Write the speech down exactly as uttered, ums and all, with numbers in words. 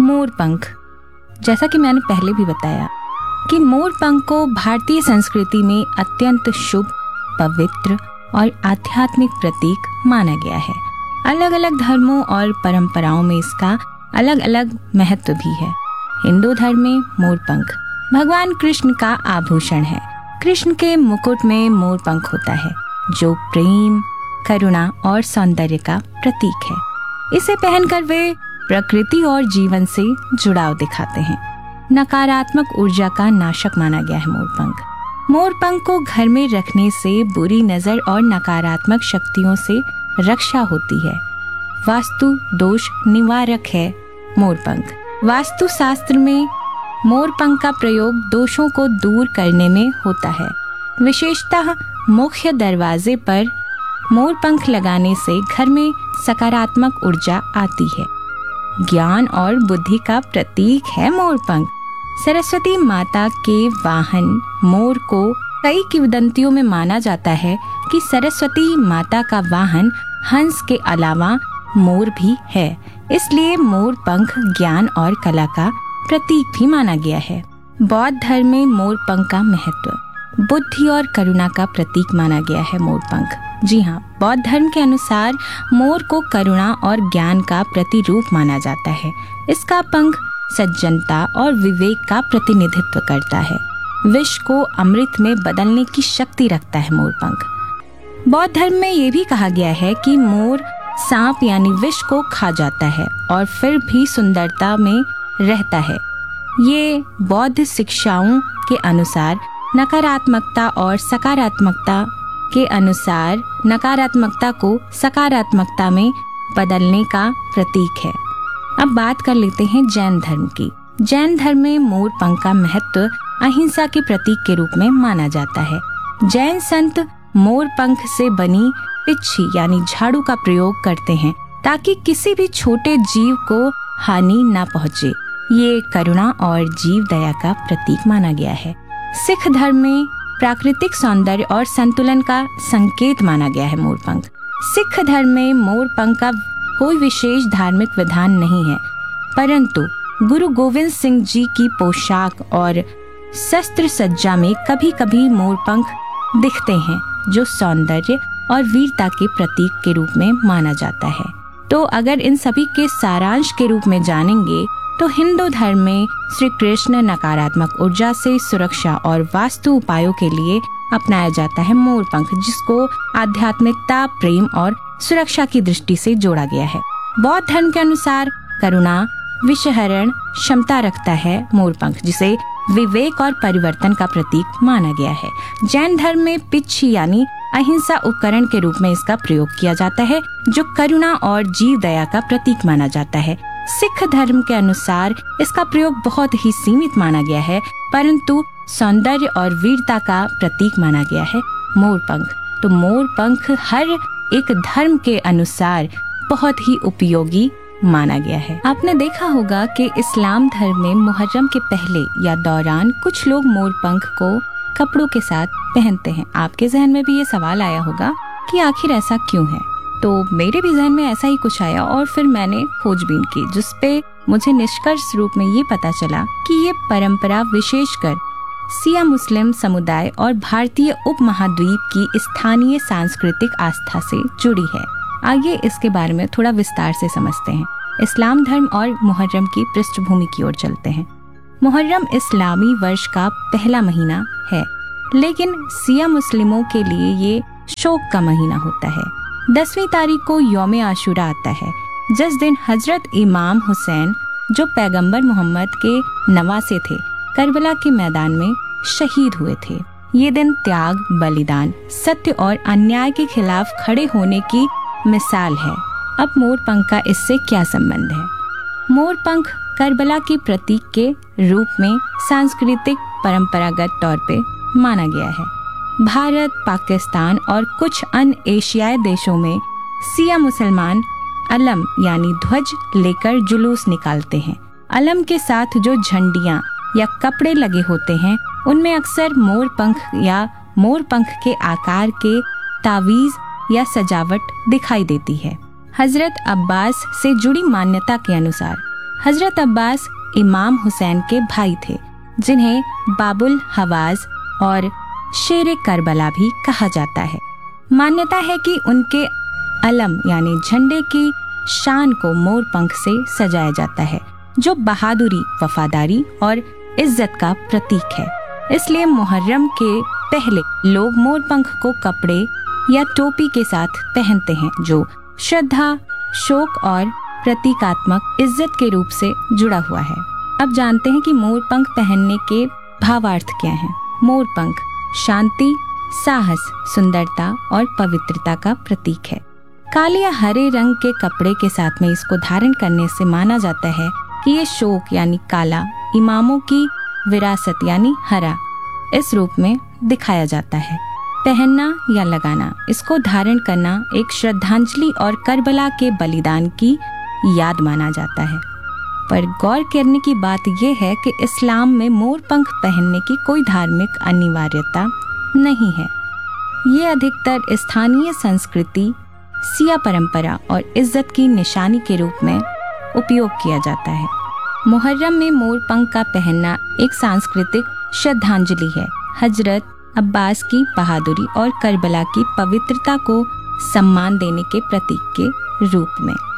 मोर पंख। जैसा कि मैंने पहले भी बताया कि मोर पंख को भारतीय संस्कृति में अत्यंत शुभ, पवित्र और आध्यात्मिक प्रतीक माना गया है। अलग अलग धर्मों और परंपराओं में इसका अलग अलग महत्व भी है। हिंदू धर्म में मोर पंख भगवान कृष्ण का आभूषण है। कृष्ण के मुकुट में मोर पंख होता है, जो प्रेम, करुणा और सौंदर्य का प्रतीक है। इसे पहनकर वे प्रकृति और जीवन से जुड़ाव दिखाते हैं। नकारात्मक ऊर्जा का नाशक माना गया है मोरपंख। मोरपंख को घर में रखने से बुरी नजर और नकारात्मक शक्तियों से रक्षा होती है। वास्तु दोष निवारक है मोरपंख। वास्तु शास्त्र में मोरपंख का प्रयोग दोषों को दूर करने में होता है। विशेषतः मुख्य दरवाजे पर मोरपंख लगाने से घर में सकारात्मक ऊर्जा आती है। ज्ञान और बुद्धि का प्रतीक है मोरपंख। सरस्वती माता के वाहन मोर को कई किंवदंतियों में माना जाता है कि सरस्वती माता का वाहन हंस के अलावा मोर भी है। इसलिए मोर पंख ज्ञान और कला का प्रतीक भी माना गया है। बौद्ध धर्म में मोर पंख का महत्व बुद्धि और करुणा का प्रतीक माना गया है मोर पंख। जी हाँ, बौद्ध धर्म के अनुसार मोर को करुणा और ज्ञान का प्रतिरूप माना जाता है। इसका पंख सज्जनता और विवेक का प्रतिनिधित्व करता है। विष को अमृत में बदलने की शक्ति रखता है मोर पंख। बौद्ध धर्म में ये भी कहा गया है कि मोर सांप यानी विष को खा जाता है और फिर भी सुंदरता में रहता है। ये बौद्ध शिक्षाओं के अनुसार नकारात्मकता और सकारात्मकता के अनुसार नकारात्मकता को सकारात्मकता में बदलने का प्रतीक है। अब बात कर लेते हैं जैन धर्म की। जैन धर्म में मोर पंख का महत्व अहिंसा के प्रतीक के रूप में माना जाता है। जैन संत मोर पंख से बनी पिच्छी यानी झाड़ू का प्रयोग करते हैं ताकि किसी भी छोटे जीव को हानि न पहुंचे। ये करुणा और जीव दया का प्रतीक माना गया है। सिख धर्म में प्राकृतिक सौंदर्य और संतुलन का संकेत माना गया है मोरपंख। सिख धर्म में मोरपंख का कोई विशेष धार्मिक विधान नहीं है, परंतु गुरु गोविंद सिंह जी की पोशाक और शस्त्र सज्जा में कभी कभी मोरपंख दिखते हैं, जो सौंदर्य और वीरता के प्रतीक के रूप में माना जाता है। तो अगर इन सभी के सारांश के रूप में जानेंगे तो हिंदू धर्म में श्री कृष्ण नकारात्मक ऊर्जा से सुरक्षा और वास्तु उपायों के लिए अपनाया जाता है मोरपंख, जिसको आध्यात्मिकता, प्रेम और सुरक्षा की दृष्टि से जोड़ा गया है। बौद्ध धर्म के अनुसार करुणा, विषहरण क्षमता रखता है मोरपंख, जिसे विवेक और परिवर्तन का प्रतीक माना गया है। जैन धर्म में पिच्छी यानी अहिंसा उपकरण के रूप में इसका प्रयोग किया जाता है, जो करुणा और जीव दया का प्रतीक माना जाता है। सिख धर्म के अनुसार इसका प्रयोग बहुत ही सीमित माना गया है, परंतु सौंदर्य और वीरता का प्रतीक माना गया है मोरपंख। तो मोरपंख हर एक धर्म के अनुसार बहुत ही उपयोगी माना गया है। आपने देखा होगा कि इस्लाम धर्म में मुहर्रम के पहले या दौरान कुछ लोग मोरपंख को कपड़ों के साथ पहनते हैं। आपके जहन में भी ये सवाल आया होगा कि आखिर ऐसा क्यों है? तो मेरे भी जहन में ऐसा ही कुछ आया और फिर मैंने खोजबीन की, जिसपे मुझे निष्कर्ष रूप में ये पता चला कि ये परंपरा विशेषकर सिया मुस्लिम समुदाय और भारतीय उपमहाद्वीप की स्थानीय सांस्कृतिक आस्था से जुड़ी है। आइए इसके बारे में थोड़ा विस्तार से समझते हैं। इस्लाम धर्म और मुहर्रम की पृष्ठभूमि की ओर चलते हैं। मुहर्रम इस्लामी वर्ष का पहला महीना है, लेकिन सिया मुस्लिमों के लिए ये शोक का महीना होता है। दसवीं तारीख को यौम आशुरा आता है, जिस दिन हजरत इमाम हुसैन, जो पैगंबर मोहम्मद के नवासे थे, करबला के मैदान में शहीद हुए थे। ये दिन त्याग, बलिदान, सत्य और अन्याय के खिलाफ खड़े होने की मिसाल है। अब मोरपंख का इससे क्या संबंध है? मोरपंख करबला के प्रतीक के रूप में सांस्कृतिक परंपरागत तौर पे माना गया है। भारत, पाकिस्तान और कुछ अन्य एशियाई देशों में सिया मुसलमान अलम यानी ध्वज लेकर जुलूस निकालते हैं। अलम के साथ जो झंडियां या कपड़े लगे होते हैं, उनमें अक्सर मोरपंख या मोरपंख के आकार के तावीज या सजावट दिखाई देती है। हजरत अब्बास से जुड़ी मान्यता के अनुसार हजरत अब्बास इमाम हुसैन के भाई थे, जिन्हें बाबुल हवाज और शेर करबला भी कहा जाता है। मान्यता है कि उनके अलम यानी झंडे की शान को मोर पंख से सजाया जाता है, जो बहादुरी, वफादारी और इज्जत का प्रतीक है। इसलिए मुहर्रम के पहले लोग मोर पंख को कपड़े या टोपी के साथ पहनते हैं, जो श्रद्धा, शोक और प्रतीकात्मक इज्जत के रूप से जुड़ा हुआ है। अब जानते हैं कि मोर पंख पहनने के भावार्थ क्या हैं। मोर पंख शांति, साहस, सुंदरता और पवित्रता का प्रतीक है। काले या हरे रंग के कपड़े के साथ में इसको धारण करने से माना जाता है कि ये शोक यानी काला, इमामों की विरासत यानी हरा, इस रूप में दिखाया जाता है। पहनना या लगाना, इसको धारण करना एक श्रद्धांजलि और करबला के बलिदान की याद माना जाता है। पर गौर करने की बात यह है कि इस्लाम में मोर पंख पहनने की कोई धार्मिक अनिवार्यता नहीं है। ये अधिकतर स्थानीय संस्कृति, सिया परंपरा और इज्जत की निशानी के रूप में उपयोग किया जाता है। मुहर्रम में मोर पंख का पहनना एक सांस्कृतिक श्रद्धांजलि है, हजरत अब्बास की बहादुरी और करबला की पवित्रता को सम्मान देने के प्रतीक के रूप में।